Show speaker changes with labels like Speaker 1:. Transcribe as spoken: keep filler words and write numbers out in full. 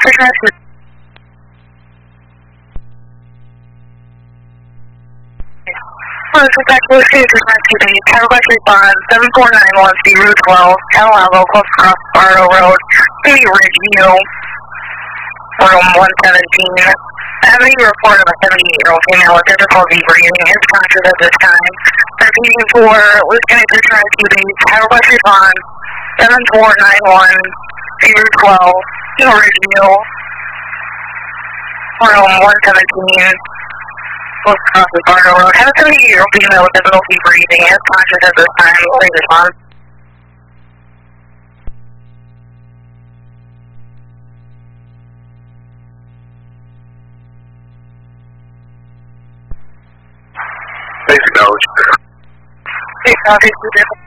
Speaker 1: Respectful State Rescue Base, Tower West Respond, seven four nine one, C Route twelve, Calavo, Close Cross, Bardo Road, City Ridgeview, room one seventeen. I have a report of a seventy-eight-year-old female with difficulty breathing is conscious at this time. Repeating for Lieutenant Rescue Base, Tower West Respond, seven four nine one, C Route twelve, City Ridgeview, room one seventeen. Close Cross, Bardo Road. Have a seventy-eight-year-old female with difficulty breathing is conscious at this time. Please respond.
Speaker 2: Please acknowledge.
Speaker 1: Please acknowledge.